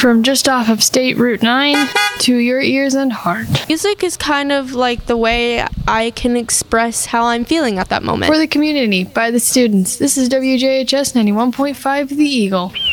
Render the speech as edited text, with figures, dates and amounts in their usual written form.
From just off of State Route 9 to your ears and heart. Music is kind of like the way I can express how I'm feeling at that moment. For the community, by the students, this is WJHS 91.5 The Eagle.